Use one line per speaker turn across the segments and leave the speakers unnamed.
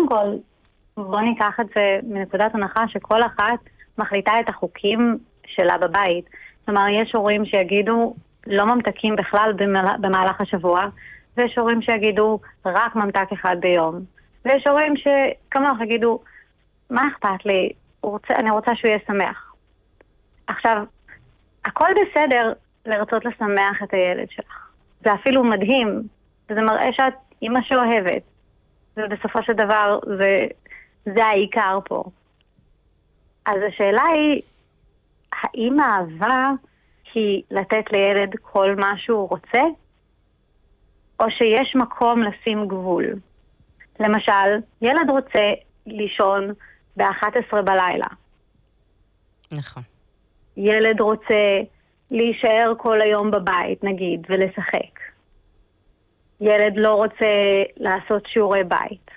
קודם כל, בוא ניקח את זה מנקודת הנחה שכל אחת מחליטה את החוקים שלה בבית. זאת אומרת, יש הורים שיגידו לא ממתקים בכלל במהלך השבוע, ויש הורים שיגידו רק ממתק אחד ביום. ויש הורים שכמוך יגידו, מה אכפת לי? אני רוצה שהוא יהיה שמח. עכשיו, הכל בסדר לרצות לשמח את הילד שלך. זה אפילו מדהים, וזה מראה שאת אמא שאוהבת. ובסופו של דבר זה העיקר פה. אז השאלה היא, האם האהבה היא לתת לילד כל מה שהוא רוצה? או שיש מקום לשים גבול? למשל, ילד רוצה לישון ב-11 בלילה.
נכון.
ילד רוצה להישאר כל היום בבית, נגיד, ולשחק. ילד לא רוצה לעשות שיעורי בית.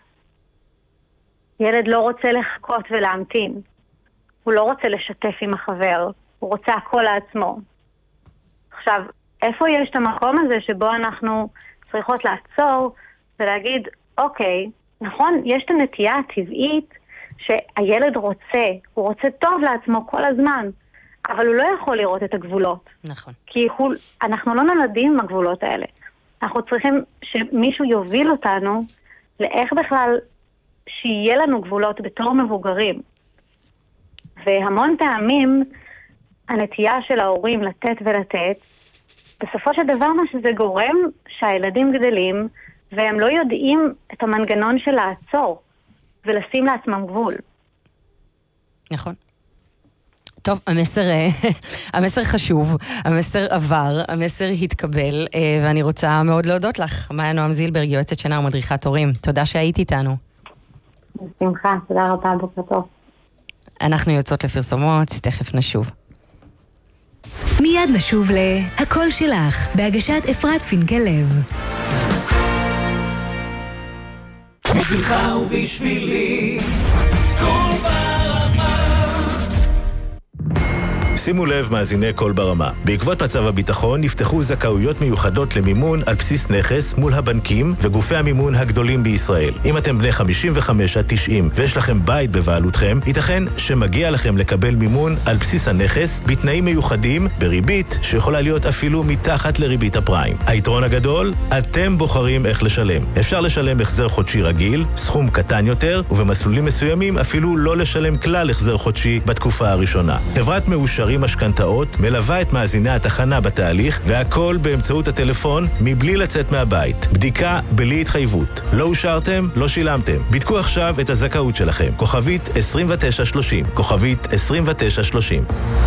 ילד לא רוצה לחכות ולהמתין. הוא לא רוצה לשתף עם החבר. הוא רוצה הכל לעצמו. עכשיו, איפה יש את המקום הזה שבו אנחנו צריכות לעצור ולהגיד, אוקיי, נכון, יש את הנטייה הטבעית שהילד רוצה, הוא רוצה טוב לעצמו כל הזמן, אבל הוא לא יכול לראות את הגבולות.
נכון.
כי אנחנו לא נולדים עם הגבולות האלה. אנחנו צריכים שמישהו יוביל אותנו לאיך בכלל שיהיה לנו גבולות בתור מבוגרים. והמון פעמים הנטייה של ההורים לתת ולתת, בסופו של דבר מה שזה גורם שהילדים גדלים והם לא יודעים את המנגנון של לעצור ולשים לעצמם גבול.
נכון. טוב, המסר חשוב, המסר עבר, המסר התקבל, ואני רוצה מאוד להודות לך, מאיה נועם זילברג, יועצת שינה ומדריכת הורים. תודה שהיית איתנו.
בשמחה, תודה רבה, בוקר טוב.
אנחנו יוצאות לפרסומות, תכף נשוב.
מיד נשוב להכל שלך, בהגשת אפרת פינקלב.
בשבילך ובשבילי, כל ברמה.
שימו לב מאזיני כל ברמה. בעקבות מצב הביטחון נפתחו זכאויות מיוחדות למימון על בסיס נכס מול הבנקים וגופי המימון הגדולים בישראל. אם אתם בני 55 עד 90 ויש לכם בית בבעלותכם, ייתכן שמגיע לכם לקבל מימון על בסיס הנכס בתנאים מיוחדים בריבית שיכולה להיות אפילו מתחת לריבית הפריים. היתרון הגדול, אתם בוחרים איך לשלם. אפשר לשלם החזר חודשי רגיל, סכום קטן יותר, ובמסלולים מסוימים אפילו לא לשלם כלל החזר חודשי בתקופה הראשונה. חברת מאושרים משכנתאות מלווה את מאזיני התחנה בתהליך, והכל באמצעות הטלפון מבלי לצאת מהבית. בדיקה בלי התחייבות. לא אושרתם, לא שילמתם. בדקו עכשיו את הזכאות שלכם. כוכבית 2930. כוכבית 2930.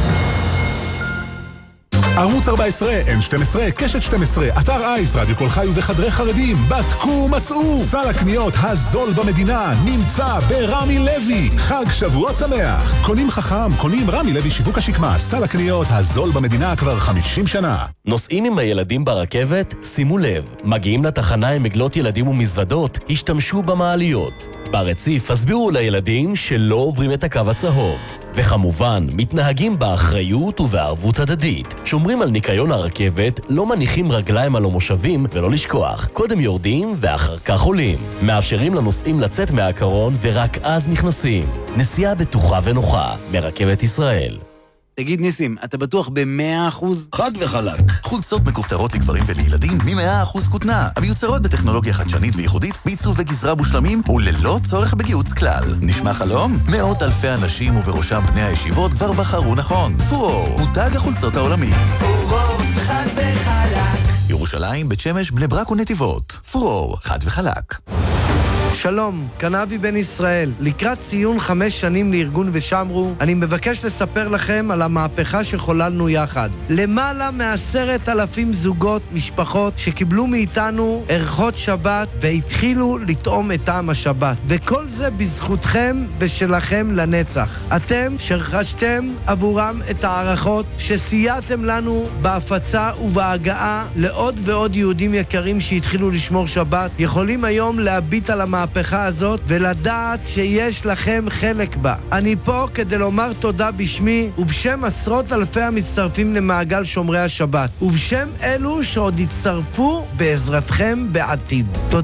ערוץ 14, N12, קשת 12, אתר אייס, רדיו כל חי וחדרי חרדים, בדקו מצאו. סל הקניות הזול במדינה נמצא ברמי לוי. חג שבועות שמח. קונים חכם, קונים רמי לוי שיווק השקמה. סל הקניות הזול במדינה כבר 50 שנה.
נוסעים עם הילדים ברכבת? שימו לב, מגיעים לתחנה עם עגלות ילדים ומזוודות, השתמשו במעליות. ברציף הסבירו לילדים שלא עוברים את הקו הצהוב. וכמובן, מתנהגים באחריות ובערבות הדדית. שומרים על ניקיון הרכבת, לא מניחים רגליים על המושבים, ולא לשכוח. קודם יורדים ואחר כך עולים. מאפשרים לנוסעים לצאת מהקרון ורק אז נכנסים. נסיעה בטוחה ונוחה מרכבת ישראל.
תגיד ניסים, אתה בטוח ב-100%?
חד וחלק. חולצות מכופתרות לגברים ולילדים מ-100% כותנה, המיוצרות בטכנולוגיה חדשנית וייחודית, בעיצוב וגזרה מושלמים וללא צורך בגיהוץ כלל. נשמע חלום? מאות אלפי אנשים ובראשם בני הישיבות כבר בחרו נכון. פורור, מותג החולצות העולמי.
פורור, חד וחלק.
ירושלים, בית שמש, בני ברק ונתיבות. פורור, חד וחלק.
שלום, כאן אבי בן ישראל. לקראת ציון 5 שנים לארגון ושמרו, אני מבקש לספר לכם על המהפכה שחוללנו יחד. למעלה מ10,000 זוגות, משפחות, שקיבלו מאיתנו ערכות שבת והתחילו לטעום את טעם השבת. וכל זה בזכותכם ושלכם לנצח. אתם שרכשתם עבורם את הערכות שסייעתם לנו בהפצה ובהגעה לעוד ועוד יהודים יקרים שהתחילו לשמור שבת, יכולים היום להביט על המהפכה הזאת ולדעת שיש לכם חלק בה. אני פה כדי לומר תודה בשמי ובשם עשרות אלפי המצטרפים למעגל שומרי השבת ובשם אלו שעוד יצטרפו בעזרתכם בעתיד. תודה.